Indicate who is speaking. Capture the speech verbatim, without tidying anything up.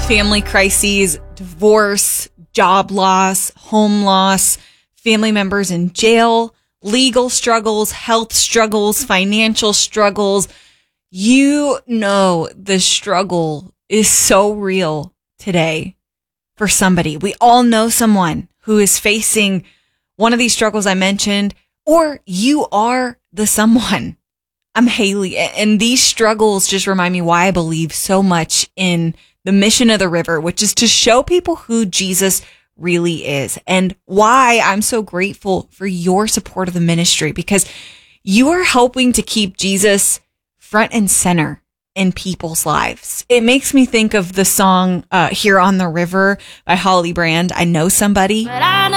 Speaker 1: family crises, divorce, job loss, home loss, family members in jail, legal struggles, health struggles, financial struggles. You know the struggle is so real today for somebody. We all know someone who is facing one of these struggles I mentioned, or you are the someone. I'm Haley, and these struggles just remind me why I believe so much in the mission of the river, which is to show people who Jesus really is, and why I'm so grateful for your support of the ministry, because you are helping to keep Jesus front and center in people's lives. It makes me think of the song uh, Here on the River by Holly Brand. I know somebody.
Speaker 2: But I know